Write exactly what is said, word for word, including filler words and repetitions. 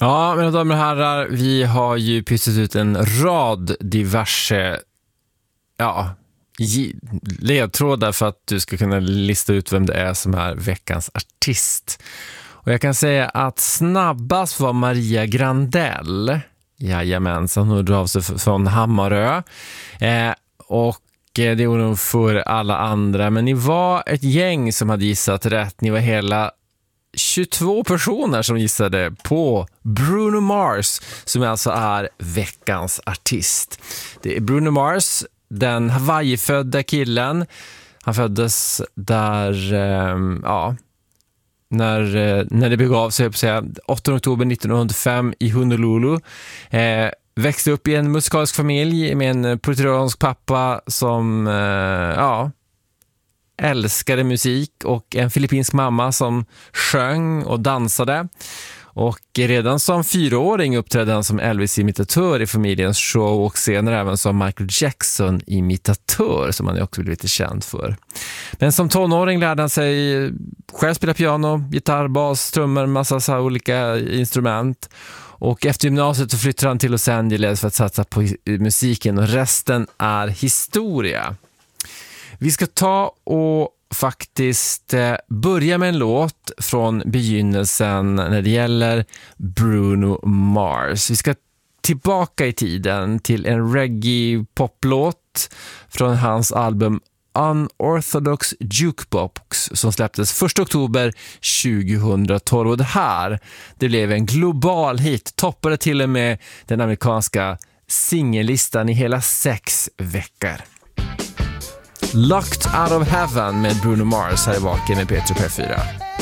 Ja, mina damer och herrar, vi har ju pysslat ut en rad diverse ja, ledtrådar för att du ska kunna lista ut vem det är som är veckans artist. Och jag kan säga att snabbast var Maria Grandell. Jajamensan, hon drar av sig från Hammarö. Eh, och det gjorde hon för alla andra. Men ni var ett gäng som hade gissat rätt. Ni var hela tjugotvå personer som gissade på Bruno Mars, som alltså är veckans artist. Det är Bruno Mars, den Hawaii-födda killen. Han föddes där, eh, ja, när, eh, när det begav sig, på säga, åttonde oktober nittonhundrafem i Honolulu. Eh, växte upp i en musikalisk familj med en puertoricansk pappa som, eh, ja, älskade musik och en filippinsk mamma som sjöng och dansade. Och redan som fyraåring uppträdde han som Elvis-imitatör i familjens show och senare även som Michael Jackson-imitatör, som han också blivit lite känd för. Men som tonåring lärde han sig själv spela piano, gitarr, bas, trummor, massa så olika instrument. Och efter gymnasiet så flyttade han till Los Angeles för att satsa på musiken, och resten är historia. Vi ska ta och faktiskt eh, börja med en låt från begynnelsen när det gäller Bruno Mars. Vi ska tillbaka i tiden till en reggae-poplåt från hans album Unorthodox Jukebox som släpptes första oktober tjugohundratolv. Och det här, det blev en global hit, toppade till och med den amerikanska singellistan i hela sex veckor. Locked Out of Heaven med Bruno Mars här i Vaken med P tre P fyra.